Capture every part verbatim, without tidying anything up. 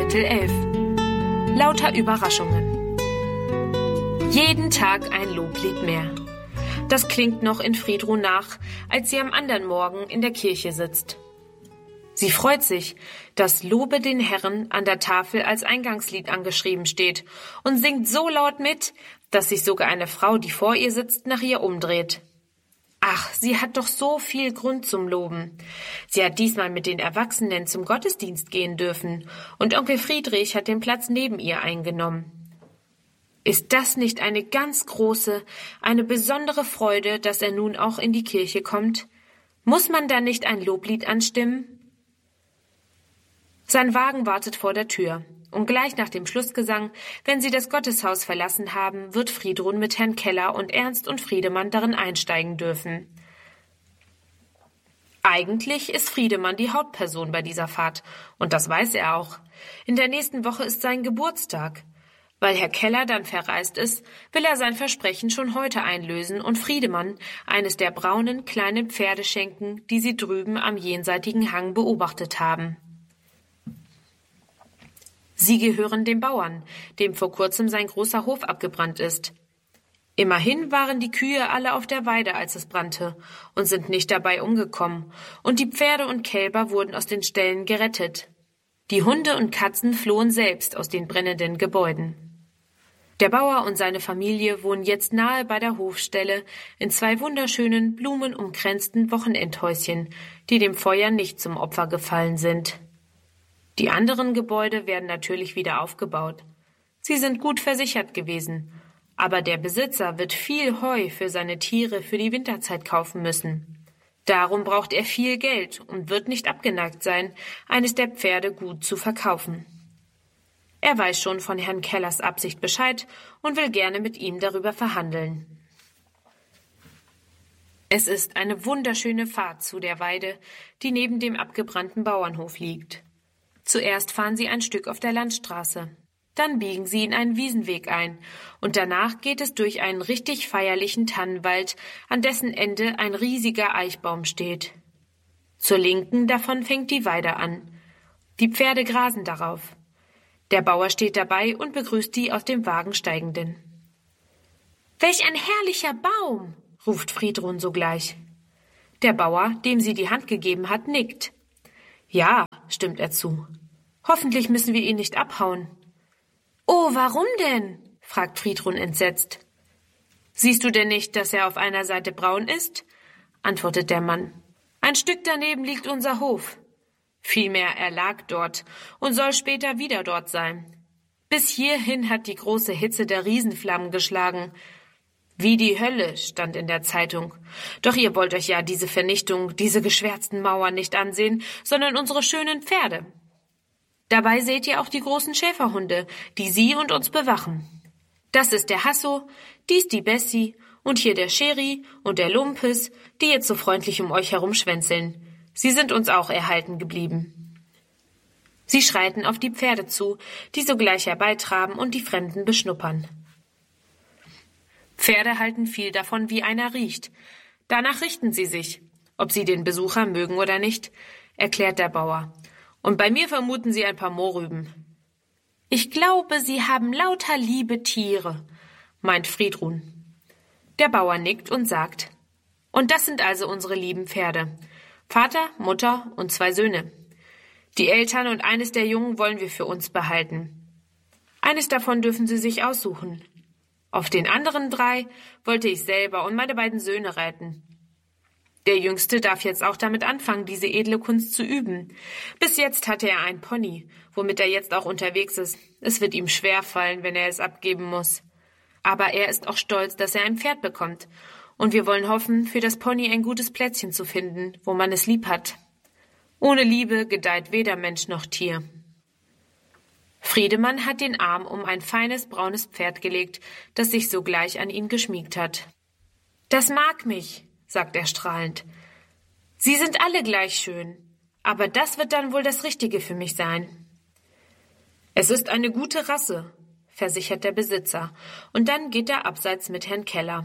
Kapitel elf. Lauter Überraschungen. Jeden Tag ein Loblied mehr. Das klingt noch in Friedrun nach, als sie am anderen Morgen in der Kirche sitzt. Sie freut sich, dass Lobe den Herrn an der Tafel als Eingangslied angeschrieben steht und singt so laut mit, dass sich sogar eine Frau, die vor ihr sitzt, nach ihr umdreht. Ach, sie hat doch so viel Grund zum Loben. Sie hat diesmal mit den Erwachsenen zum Gottesdienst gehen dürfen und Onkel Friedrich hat den Platz neben ihr eingenommen. Ist das nicht eine ganz große, eine besondere Freude, dass er nun auch in die Kirche kommt? Muss man da nicht ein Loblied anstimmen? Sein Wagen wartet vor der Tür. Und gleich nach dem Schlussgesang, wenn sie das Gotteshaus verlassen haben, wird Friedrun mit Herrn Keller und Ernst und Friedemann darin einsteigen dürfen. Eigentlich ist Friedemann die Hauptperson bei dieser Fahrt, und das weiß er auch. In der nächsten Woche ist sein Geburtstag. Weil Herr Keller dann verreist ist, will er sein Versprechen schon heute einlösen und Friedemann eines der braunen kleinen Pferde schenken, die sie drüben am jenseitigen Hang beobachtet haben. Sie gehören dem Bauern, dem vor kurzem sein großer Hof abgebrannt ist. Immerhin waren die Kühe alle auf der Weide, als es brannte, und sind nicht dabei umgekommen, und die Pferde und Kälber wurden aus den Ställen gerettet. Die Hunde und Katzen flohen selbst aus den brennenden Gebäuden. Der Bauer und seine Familie wohnen jetzt nahe bei der Hofstelle in zwei wunderschönen, blumenumkränzten Wochenendhäuschen, die dem Feuer nicht zum Opfer gefallen sind. Die anderen Gebäude werden natürlich wieder aufgebaut. Sie sind gut versichert gewesen, aber der Besitzer wird viel Heu für seine Tiere für die Winterzeit kaufen müssen. Darum braucht er viel Geld und wird nicht abgeneigt sein, eines der Pferde gut zu verkaufen. Er weiß schon von Herrn Kellers Absicht Bescheid und will gerne mit ihm darüber verhandeln. Es ist eine wunderschöne Fahrt zu der Weide, die neben dem abgebrannten Bauernhof liegt. Zuerst fahren sie ein Stück auf der Landstraße. Dann biegen sie in einen Wiesenweg ein und danach geht es durch einen richtig feierlichen Tannenwald, an dessen Ende ein riesiger Eichbaum steht. Zur Linken davon fängt die Weide an. Die Pferde grasen darauf. Der Bauer steht dabei und begrüßt die aus dem Wagen Steigenden. »Welch ein herrlicher Baum«, ruft Friedrun sogleich. Der Bauer, dem sie die Hand gegeben hat, nickt. »Ja«, stimmt er zu. »Hoffentlich müssen wir ihn nicht abhauen.« »Oh, warum denn?« fragt Friedrun entsetzt. »Siehst du denn nicht, dass er auf einer Seite braun ist?« antwortet der Mann. »Ein Stück daneben liegt unser Hof. Vielmehr, er lag dort und soll später wieder dort sein. Bis hierhin hat die große Hitze der Riesenflammen geschlagen. Wie die Hölle, stand in der Zeitung. Doch ihr wollt euch ja diese Vernichtung, diese geschwärzten Mauern nicht ansehen, sondern unsere schönen Pferde. Dabei seht ihr auch die großen Schäferhunde, die sie und uns bewachen. Das ist der Hasso, dies die Bessie und hier der Scheri und der Lumpes, die jetzt so freundlich um euch herumschwänzeln. Sie sind uns auch erhalten geblieben.« Sie schreiten auf die Pferde zu, die sogleich herbeitraben und die Fremden beschnuppern. Pferde halten viel davon, wie einer riecht. Danach richten sie sich, ob sie den Besucher mögen oder nicht, erklärt der Bauer. Und bei mir vermuten sie ein paar Mohrrüben. »Ich glaube, sie haben lauter liebe Tiere«, meint Friedrun. Der Bauer nickt und sagt, »Und das sind also unsere lieben Pferde. Vater, Mutter und zwei Söhne. Die Eltern und eines der Jungen wollen wir für uns behalten. Eines davon dürfen sie sich aussuchen. Auf den anderen drei wollte ich selber und meine beiden Söhne reiten. Der Jüngste darf jetzt auch damit anfangen, diese edle Kunst zu üben. Bis jetzt hatte er ein Pony, womit er jetzt auch unterwegs ist. Es wird ihm schwerfallen, wenn er es abgeben muss. Aber er ist auch stolz, dass er ein Pferd bekommt. Und wir wollen hoffen, für das Pony ein gutes Plätzchen zu finden, wo man es lieb hat. Ohne Liebe gedeiht weder Mensch noch Tier.« Friedemann hat den Arm um ein feines braunes Pferd gelegt, das sich sogleich an ihn geschmiegt hat. »Das mag mich«, sagt er strahlend. »Sie sind alle gleich schön, aber das wird dann wohl das Richtige für mich sein.« »Es ist eine gute Rasse«, versichert der Besitzer, und dann geht er abseits mit Herrn Keller.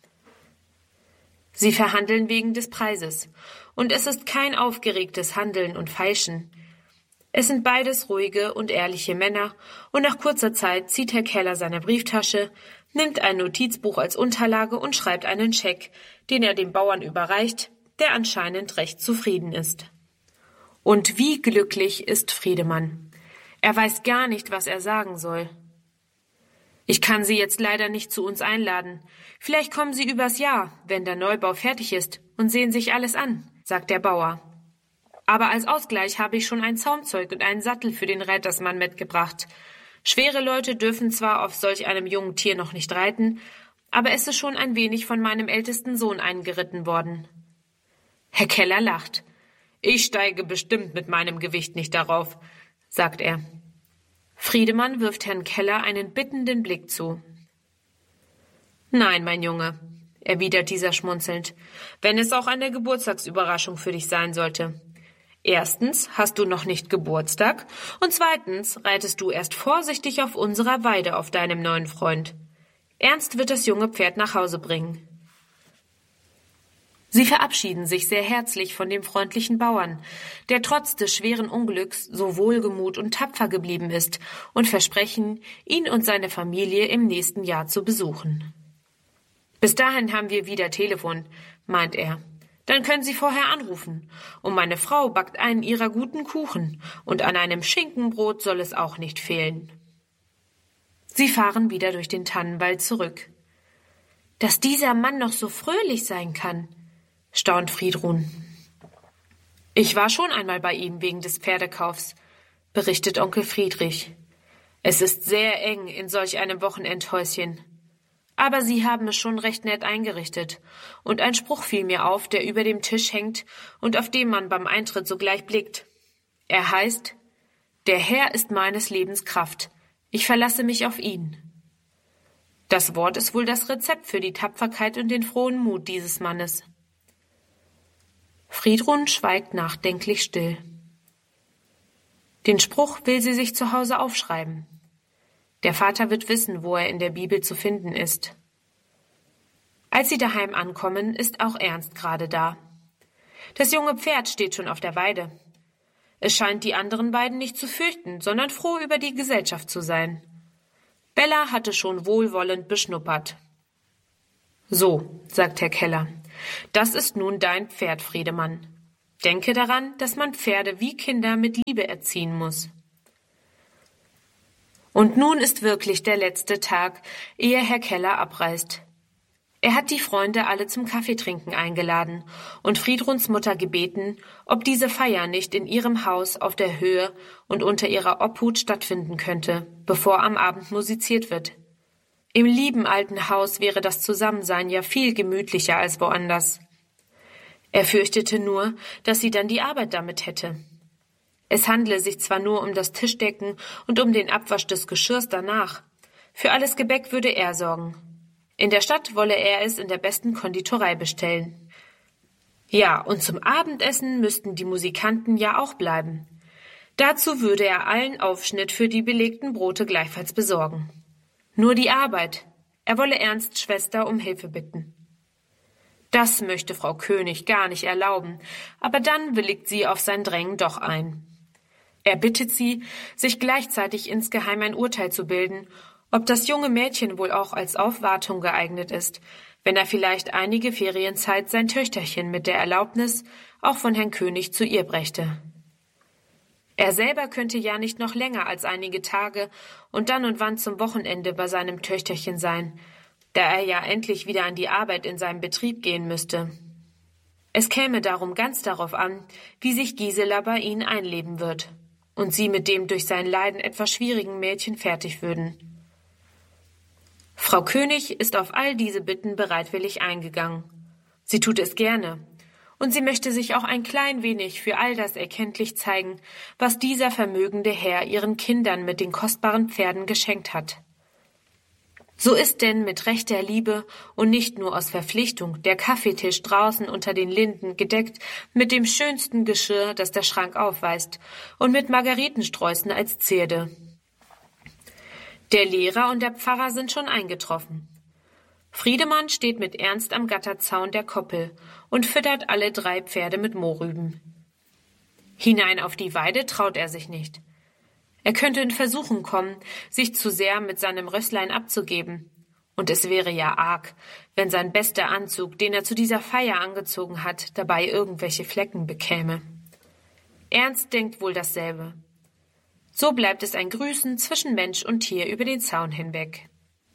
Sie verhandeln wegen des Preises, und es ist kein aufgeregtes Handeln und Feilschen. Es sind beides ruhige und ehrliche Männer, und nach kurzer Zeit zieht Herr Keller seine Brieftasche, nimmt ein Notizbuch als Unterlage und schreibt einen Scheck, den er dem Bauern überreicht, der anscheinend recht zufrieden ist. Und wie glücklich ist Friedemann. Er weiß gar nicht, was er sagen soll. »Ich kann Sie jetzt leider nicht zu uns einladen. Vielleicht kommen Sie übers Jahr, wenn der Neubau fertig ist, und sehen sich alles an«, sagt der Bauer. »Aber als Ausgleich habe ich schon ein Zaumzeug und einen Sattel für den Reitersmann mitgebracht. Schwere Leute dürfen zwar auf solch einem jungen Tier noch nicht reiten, aber es ist schon ein wenig von meinem ältesten Sohn eingeritten worden.« Herr Keller lacht. »Ich steige bestimmt mit meinem Gewicht nicht darauf«, sagt er. Friedemann wirft Herrn Keller einen bittenden Blick zu. »Nein, mein Junge«, erwidert dieser schmunzelnd, »wenn es auch eine Geburtstagsüberraschung für dich sein sollte. Erstens hast du noch nicht Geburtstag und zweitens reitest du erst vorsichtig auf unserer Weide auf deinem neuen Freund. Ernst wird das junge Pferd nach Hause bringen.« Sie verabschieden sich sehr herzlich von dem freundlichen Bauern, der trotz des schweren Unglücks so wohlgemut und tapfer geblieben ist, und versprechen, ihn und seine Familie im nächsten Jahr zu besuchen. »Bis dahin haben wir wieder Telefon«, meint er. »Dann können Sie vorher anrufen. Und meine Frau backt einen ihrer guten Kuchen, und an einem Schinkenbrot soll es auch nicht fehlen.« Sie fahren wieder durch den Tannenwald zurück. »Dass dieser Mann noch so fröhlich sein kann«, staunt Friedrun. »Ich war schon einmal bei ihm wegen des Pferdekaufs«, berichtet Onkel Friedrich. »Es ist sehr eng in solch einem Wochenendhäuschen. Aber Sie haben es schon recht nett eingerichtet, und ein Spruch fiel mir auf, der über dem Tisch hängt und auf dem man beim Eintritt sogleich blickt. Er heißt: »Der Herr ist meines Lebens Kraft. Ich verlasse mich auf ihn.« Das Wort ist wohl das Rezept für die Tapferkeit und den frohen Mut dieses Mannes. Friedrun schweigt nachdenklich still. Den Spruch will sie sich zu Hause aufschreiben. Der Vater wird wissen, wo er in der Bibel zu finden ist. Als sie daheim ankommen, ist auch Ernst gerade da. Das junge Pferd steht schon auf der Weide. Es scheint die anderen beiden nicht zu fürchten, sondern froh über die Gesellschaft zu sein. Bella hatte schon wohlwollend beschnuppert. »So«, sagt Herr Keller, »das ist nun dein Pferd, Friedemann. Denke daran, dass man Pferde wie Kinder mit Liebe erziehen muss.« Und nun ist wirklich der letzte Tag, ehe Herr Keller abreist. Er hat die Freunde alle zum Kaffeetrinken eingeladen und Friedruns Mutter gebeten, ob diese Feier nicht in ihrem Haus auf der Höhe und unter ihrer Obhut stattfinden könnte, bevor am Abend musiziert wird. Im lieben alten Haus wäre das Zusammensein ja viel gemütlicher als woanders. Er fürchtete nur, dass sie dann die Arbeit damit hätte. Es handle sich zwar nur um das Tischdecken und um den Abwasch des Geschirrs danach. Für alles Gebäck würde er sorgen. In der Stadt wolle er es in der besten Konditorei bestellen. Ja, und zum Abendessen müssten die Musikanten ja auch bleiben. Dazu würde er allen Aufschnitt für die belegten Brote gleichfalls besorgen. Nur die Arbeit. Er wolle Ernsts Schwester um Hilfe bitten. Das möchte Frau König gar nicht erlauben, aber dann willigt sie auf sein Drängen doch ein. Er bittet sie, sich gleichzeitig insgeheim ein Urteil zu bilden, ob das junge Mädchen wohl auch als Aufwartung geeignet ist, wenn er vielleicht einige Ferienzeit sein Töchterchen mit der Erlaubnis auch von Herrn König zu ihr brächte. Er selber könnte ja nicht noch länger als einige Tage und dann und wann zum Wochenende bei seinem Töchterchen sein, da er ja endlich wieder an die Arbeit in seinem Betrieb gehen müsste. Es käme darum ganz darauf an, wie sich Gisela bei ihnen einleben wird und sie mit dem durch sein Leiden etwas schwierigen Mädchen fertig würden. Frau König ist auf all diese Bitten bereitwillig eingegangen. Sie tut es gerne. Und sie möchte sich auch ein klein wenig für all das erkenntlich zeigen, was dieser vermögende Herr ihren Kindern mit den kostbaren Pferden geschenkt hat. So ist denn mit rechter Liebe und nicht nur aus Verpflichtung der Kaffeetisch draußen unter den Linden gedeckt mit dem schönsten Geschirr, das der Schrank aufweist, und mit Margaritensträußen als Zierde. Der Lehrer und der Pfarrer sind schon eingetroffen. Friedemann steht mit Ernst am Gatterzaun der Koppel und füttert alle drei Pferde mit Mohrrüben. Hinein auf die Weide traut er sich nicht. Er könnte in Versuchung kommen, sich zu sehr mit seinem Rösslein abzugeben. Und es wäre ja arg, wenn sein bester Anzug, den er zu dieser Feier angezogen hat, dabei irgendwelche Flecken bekäme. Ernst denkt wohl dasselbe. So bleibt es ein Grüßen zwischen Mensch und Tier über den Zaun hinweg.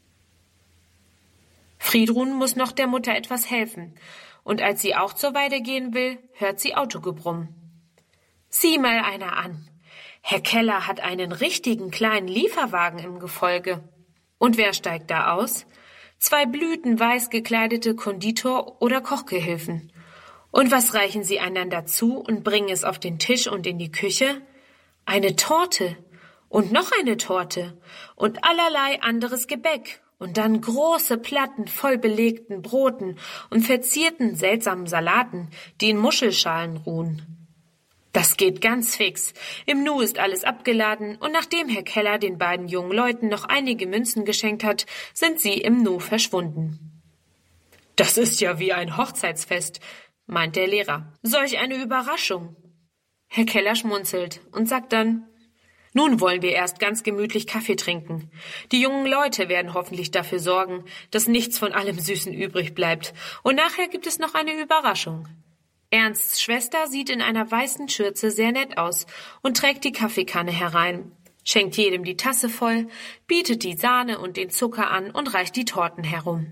Friedrun muss noch der Mutter etwas helfen, und als sie auch zur Weide gehen will, hört sie Autogebrumm. Sieh mal einer an. Herr Keller hat einen richtigen kleinen Lieferwagen im Gefolge. Und wer steigt da aus? Zwei blütenweiß gekleidete Konditor- oder Kochgehilfen. Und was reichen sie einander zu und bringen es auf den Tisch und in die Küche? Eine Torte und noch eine Torte und allerlei anderes Gebäck und dann große Platten voll belegten Broten und verzierten seltsamen Salaten, die in Muschelschalen ruhen. Das geht ganz fix. Im Nu ist alles abgeladen und nachdem Herr Keller den beiden jungen Leuten noch einige Münzen geschenkt hat, sind sie im Nu verschwunden. Das ist ja wie ein Hochzeitsfest, meint der Lehrer. Solch eine Überraschung. Herr Keller schmunzelt und sagt dann, nun wollen wir erst ganz gemütlich Kaffee trinken. Die jungen Leute werden hoffentlich dafür sorgen, dass nichts von allem Süßen übrig bleibt. Und nachher gibt es noch eine Überraschung. Ernsts Schwester sieht in einer weißen Schürze sehr nett aus und trägt die Kaffeekanne herein, schenkt jedem die Tasse voll, bietet die Sahne und den Zucker an und reicht die Torten herum.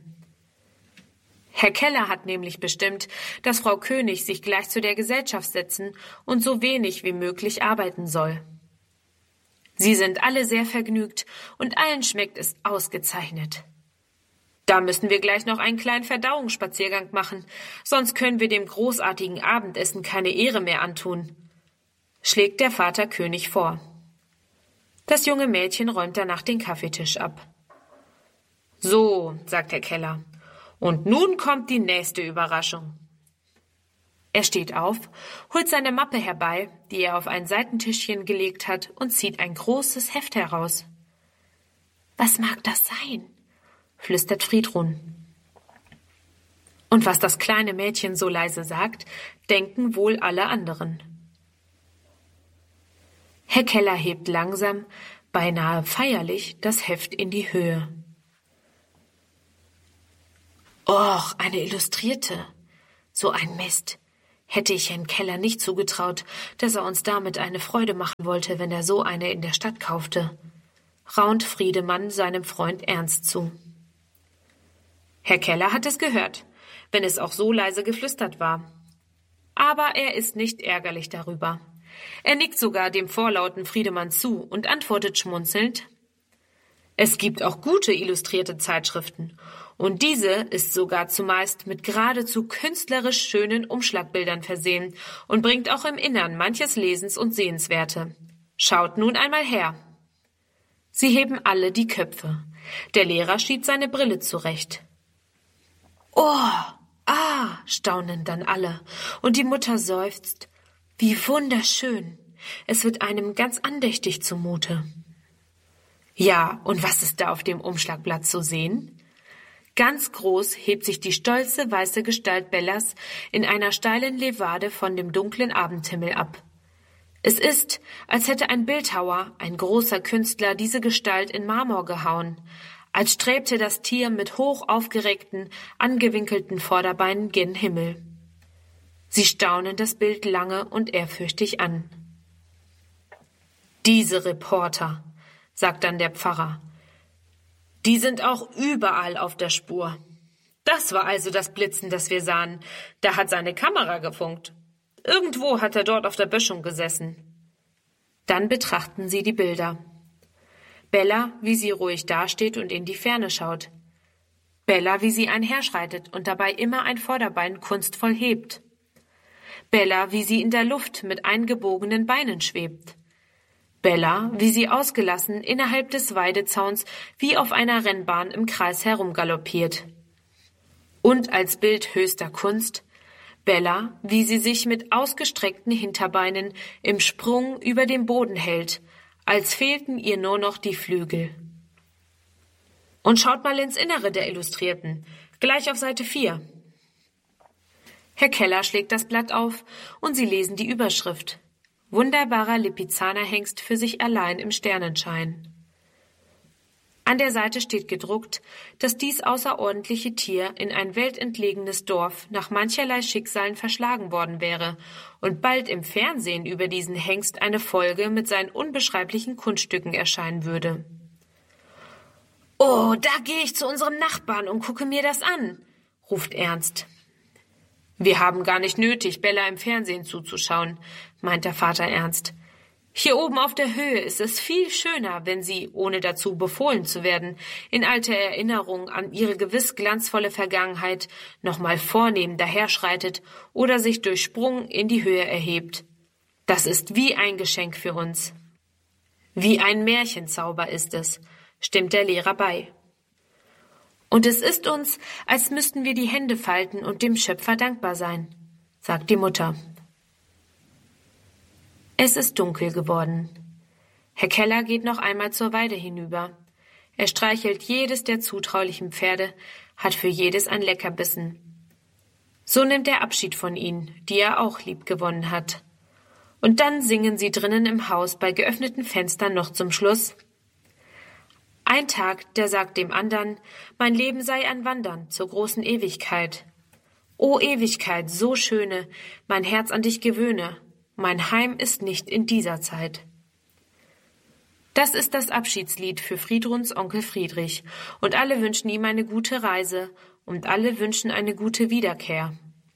Herr Keller hat nämlich bestimmt, dass Frau König sich gleich zu der Gesellschaft setzen und so wenig wie möglich arbeiten soll. Sie sind alle sehr vergnügt und allen schmeckt es ausgezeichnet. Da müssen wir gleich noch einen kleinen Verdauungsspaziergang machen, sonst können wir dem großartigen Abendessen keine Ehre mehr antun, schlägt der Vater König vor. Das junge Mädchen räumt danach den Kaffeetisch ab. So, sagt Herr Keller, und nun kommt die nächste Überraschung. Er steht auf, holt seine Mappe herbei, die er auf ein Seitentischchen gelegt hat, und zieht ein großes Heft heraus. Was mag das sein? Flüstert Friedrun. Und was das kleine Mädchen so leise sagt, denken wohl alle anderen. Herr Keller hebt langsam, beinahe feierlich, das Heft in die Höhe. Och, eine Illustrierte. So ein Mist. Hätte ich Herrn Keller nicht zugetraut, dass er uns damit eine Freude machen wollte, wenn er so eine in der Stadt kaufte, raunt Friedemann seinem Freund Ernst zu. Herr Keller hat es gehört, wenn es auch so leise geflüstert war. Aber er ist nicht ärgerlich darüber. Er nickt sogar dem vorlauten Friedemann zu und antwortet schmunzelnd, es gibt auch gute illustrierte Zeitschriften, und diese ist sogar zumeist mit geradezu künstlerisch schönen Umschlagbildern versehen und bringt auch im Innern manches Lesens- und Sehenswerte. Schaut nun einmal her. Sie heben alle die Köpfe. Der Lehrer schiebt seine Brille zurecht. Oh, ah, staunen dann alle, und die Mutter seufzt. Wie wunderschön. Es wird einem ganz andächtig zumute. Ja, und was ist da auf dem Umschlagblatt zu sehen? Ganz groß hebt sich die stolze weiße Gestalt Bellas in einer steilen Levade von dem dunklen Abendhimmel ab. Es ist, als hätte ein Bildhauer, ein großer Künstler, diese Gestalt in Marmor gehauen, als strebte das Tier mit hoch aufgereckten, angewinkelten Vorderbeinen gen Himmel. Sie staunen das Bild lange und ehrfürchtig an. Diese Reporter, sagt dann der Pfarrer, die sind auch überall auf der Spur. Das war also das Blitzen, das wir sahen. Da hat seine Kamera gefunkt. Irgendwo hat er dort auf der Böschung gesessen. Dann betrachten sie die Bilder. Bella, wie sie ruhig dasteht und in die Ferne schaut. Bella, wie sie einherschreitet und dabei immer ein Vorderbein kunstvoll hebt. Bella, wie sie in der Luft mit eingebogenen Beinen schwebt. Bella, wie sie ausgelassen innerhalb des Weidezauns wie auf einer Rennbahn im Kreis herumgaloppiert. Und als Bild höchster Kunst, Bella, wie sie sich mit ausgestreckten Hinterbeinen im Sprung über den Boden hält, als fehlten ihr nur noch die Flügel. Und schaut mal ins Innere der Illustrierten, gleich auf Seite vier. Herr Keller schlägt das Blatt auf und sie lesen die Überschrift. Wunderbarer Lipizzaner-Hengst für sich allein im Sternenschein. An der Seite steht gedruckt, dass dies außerordentliche Tier in ein weltentlegenes Dorf nach mancherlei Schicksalen verschlagen worden wäre und bald im Fernsehen über diesen Hengst eine Folge mit seinen unbeschreiblichen Kunststücken erscheinen würde. »Oh, da gehe ich zu unserem Nachbarn und gucke mir das an«, ruft Ernst. »Wir haben gar nicht nötig, Bella im Fernsehen zuzuschauen«, meint der Vater ernst. »Hier oben auf der Höhe ist es viel schöner, wenn sie, ohne dazu befohlen zu werden, in alter Erinnerung an ihre gewiss glanzvolle Vergangenheit nochmal vornehm daherschreitet oder sich durch Sprung in die Höhe erhebt. Das ist wie ein Geschenk für uns.« »Wie ein Märchenzauber ist es«, stimmt der Lehrer bei. »Und es ist uns, als müssten wir die Hände falten und dem Schöpfer dankbar sein«, sagt die Mutter. Es ist dunkel geworden. Herr Keller geht noch einmal zur Weide hinüber. Er streichelt jedes der zutraulichen Pferde, hat für jedes ein Leckerbissen. So nimmt er Abschied von ihnen, die er auch liebgewonnen hat. Und dann singen sie drinnen im Haus bei geöffneten Fenstern noch zum Schluss: Ein Tag, der sagt dem andern, mein Leben sei ein Wandern zur großen Ewigkeit. O Ewigkeit, so schöne, mein Herz an dich gewöhne, mein Heim ist nicht in dieser Zeit. Das ist das Abschiedslied für Friedruns Onkel Friedrich, und alle wünschen ihm eine gute Reise, und alle wünschen eine gute Wiederkehr.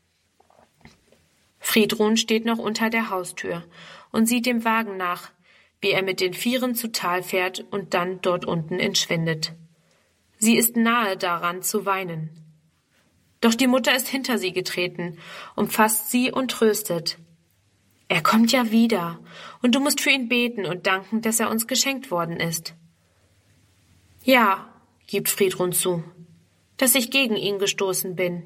Friedrun steht noch unter der Haustür und sieht dem Wagen nach, wie er mit den Vieren zu Tal fährt und dann dort unten entschwindet. Sie ist nahe daran zu weinen. Doch die Mutter ist hinter sie getreten, umfasst sie und tröstet. Er kommt ja wieder, und du musst für ihn beten und danken, dass er uns geschenkt worden ist. Ja, gibt Friedrun zu, dass ich gegen ihn gestoßen bin.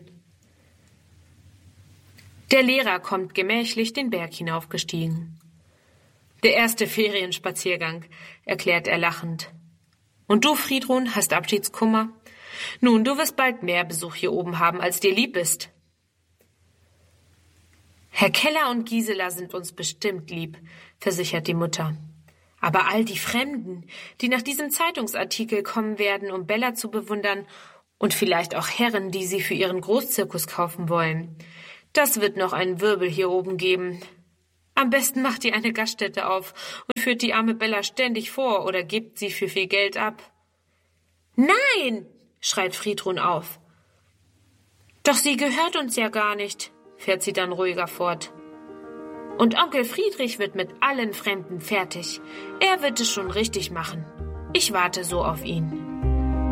Der Lehrer kommt gemächlich den Berg hinaufgestiegen. Der erste Ferienspaziergang, erklärt er lachend. Und du, Friedrun, hast Abschiedskummer? Nun, du wirst bald mehr Besuch hier oben haben, als dir lieb ist. Herr Keller und Gisela sind uns bestimmt lieb, versichert die Mutter. Aber all die Fremden, die nach diesem Zeitungsartikel kommen werden, um Bella zu bewundern, und vielleicht auch Herren, die sie für ihren Großzirkus kaufen wollen, das wird noch einen Wirbel hier oben geben. Am besten macht ihr eine Gaststätte auf und führt die arme Bella ständig vor oder gebt sie für viel Geld ab. Nein, schreit Friedrun auf. Doch sie gehört uns ja gar nicht, fährt sie dann ruhiger fort. Und Onkel Friedrich wird mit allen Fremden fertig. Er wird es schon richtig machen. Ich warte so auf ihn.